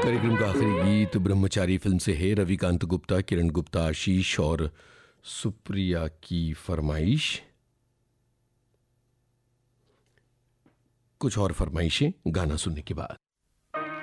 कार्यक्रम का आखिरी गीत ब्रह्मचारी फिल्म से है। रविकांत गुप्ता, किरण गुप्ता, आशीष और सुप्रिया की फरमाइश। कुछ और फरमाइशें गाना सुनने के बाद।